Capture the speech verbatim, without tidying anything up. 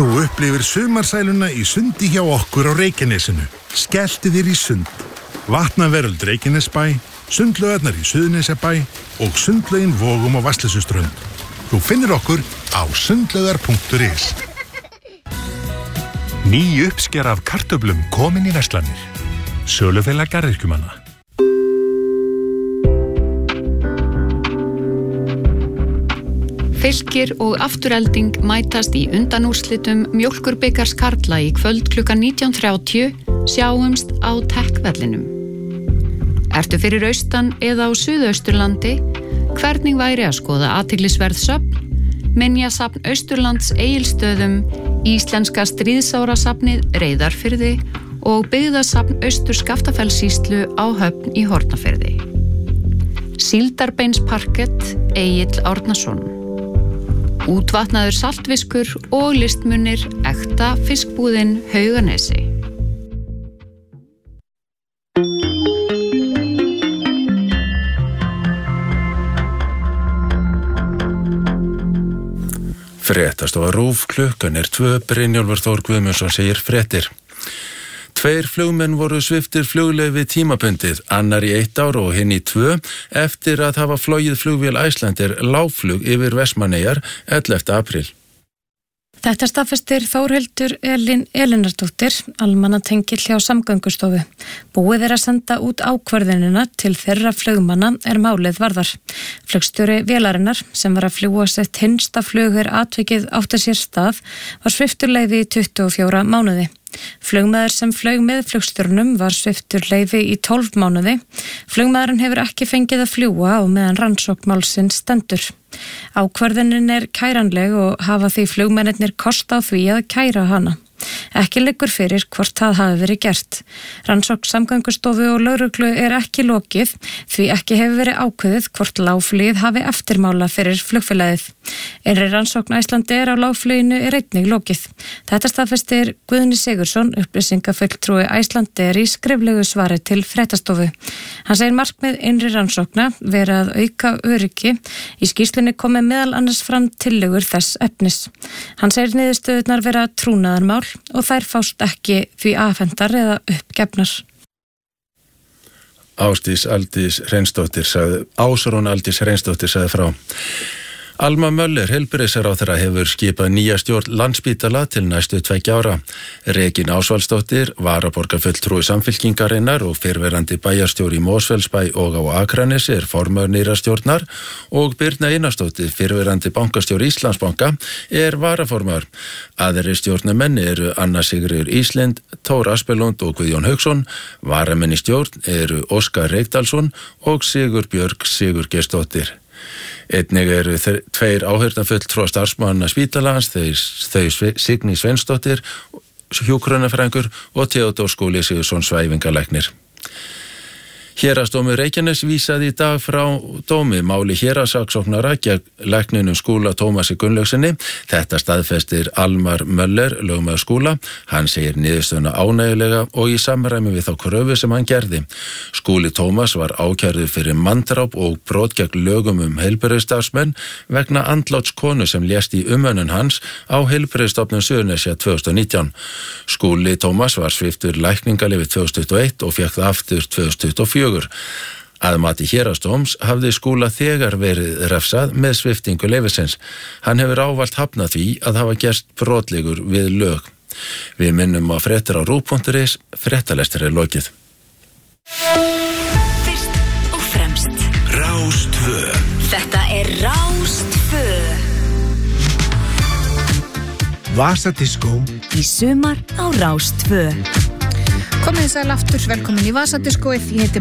Þú upplifir sumarsæluna í sundi hjá okkur á Reykjanesinu. Skelltu þér í sund. Vatnaveröld Reykjanesbæ, sundlaugarnar í Suðurnesjabæ og sundlaugin Vogum á Vatnsleysuströnd. Þú finnir okkur á sundlaugar punktur is. Ný uppsker af kartöflum komin í verslanir. Sölufélag garðyrkjumanna. Fylkir og Afturelding mætast í undanúrslitum Mjólkurbikars karla í kvöld klukkan nítján þrjátíu, sjáumst á Tech-vellinum. Ertu fyrir austan eða á Suðausturlandi? Hvernig væri að skoða athyglisverð söfn? Minjasafn Austurlands Egilsstöðum, Íslenska stríðsárasafnið Reyðarfirði og byggðasafn Austur Skaftafellssýslu á Höfn í Hornafirði. Síldarbeinsparkett Egill Árnason. Útvatnaður saltviskur og listmunir ekta fiskbúðin Hauganesi. Fréttastofa RÚV, klukkan er tvö, Brynjólfur Þór Guðmundsson segir fréttir. Tveir flugmenn voru sviptir flugleyfi tímabundið, annar í eitt ár og hinn í tvö, eftir að hafa flogið flugvél Icelandair lágflug yfir Vestmannaeyjar ellefta apríl. Þetta staðfestir Þórhildur Elín Elínardóttir, almannatengill hjá Samgöngustofu. Búið er að senda út ákvörðunina til þeirra flugmanna er málið varðar. Flugstjóri vélarinnar, sem var að fljúga sitt hinsta flug er atvikið átti sér stað, var sviptur leyfi í tuttugu og fjóra mánuði. Flugmaður sem flaug með flugstjórnum var sviptur leyfi í tólf mánuði. Flugmaðurinn hefur ekki fengið að fljúga og meðan rannsókn málsins stendur. Ákvörðunin er kæranleg og hafa því flugmennirnir kost á því að kæra hana. Ekki liggur fyrir hvort það hafi verið gert. Rannsókn Samgöngustofu og lögreglu er ekki lokið því ekki hefur verið ákveðið hvort lágflugið hafi eftirmála fyrir flugfélagið. Innri rannsókn Icelandair á lágfluginu er einnig lokið. Þetta staðfestir Guðni Sigurðsson, upplýsingafulltrúi Icelandair í skriflegu svari til fréttastofu. Hann segir markmið innri rannsókna vera að auka öryggi. Í skýrslunni komi meðal annars fram tillögur þess efnis. Hann segir niðurstöðurnar vera trúnaðarmál og þær fást ekki því afhendar eða uppgefnar. Ásdís Aldís Hreinsdóttir sagði, Ásrún Aldís Hreinsdóttir sagði frá. Alma Möller, heilbrigðisráðherra, hefur skipað nýja stjórn Landspítala til næstu tveggja ára. Regína Ásvaldsdóttir, varaborgarfulltrúi Samfylkingarinnar og fyrrverandi bæjarstjóri í Mosfellsbæ og á Akranesi er formaður nýrrar stjórnar og Birna Einarsdóttir, fyrrverandi bankastjóri Íslandsbanka, er varaformaður. Aðrir stjórnarmenn eru Anna Sigríður Íslind, Tór Aspelund og Guðjón Hauksson. Varamenn í stjórn eru Óskar Reykdalsson og Sigurbjörg Sigurgeirsdóttir. Einnig eru tveir áheyrnarfulltrúar starfsmanna spítalans, þau Signý Sveinsdóttir, hjúkrunarfræðingur og Theodór Skúli Sigurðsson svæfingalæknir. Héraðsdómur Reykjanes vísaði í dag frá dómi máli héraðssaksóknara gegn lækninum Skúla Tómasi Gunnlaugsinni. Þetta staðfestir Almar Möller, lögmaður Skúla. Hann segir niðurstöðuna ánægjulega og í samræmi við þá kröfu sem hann gerði. Skúli Tómas var ákærður fyrir manndráp og brot gegn lögum um heilbrigðisstarfsmenn vegna andláts konu sem lést í umönnun hans á Heilbrigðisstofnun Suðurnesja tvö þúsund og nítján. Skúli Tómas var sviptur lækningaleyfi tvö þúsund tuttugu og eitt og fékk það aftur tvö þúsund tuttugu og fjögur. Að mati héraðsdóms hafði Skúla þegar verið refsað með sviptingu leyfisins. Hann hefur ávallt hafnað því að hafa gerst brotlegur við lög. Við minnum á fréttir á rúv punktur is, fréttalestur er lokið. Fyrst og fremst Rás tvö. Þetta er Rás tvö. Vasadiskó Í sumar á Rás tvö. Komið þið sæl aftur, velkomin í Vasadiskóið. Ég heiti